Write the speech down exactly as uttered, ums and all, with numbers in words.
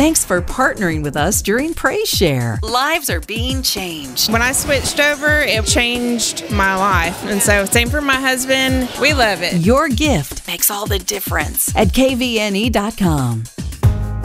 Thanks for partnering with us during Praise Share. Lives are being changed. When I switched over, it changed my life. And so same for my husband. We love it. Your gift makes all the difference at K V N E dot com.